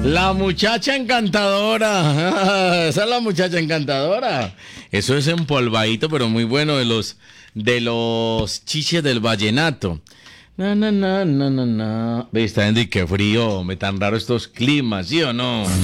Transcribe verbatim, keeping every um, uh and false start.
La muchacha encantadora. Esa es la muchacha encantadora. Eso es empolvadito, pero muy bueno de los de los chiches del vallenato. Na, na, na, na, na, na. Ve, está viendo y qué frío, me tan raro estos climas, ¿sí o no?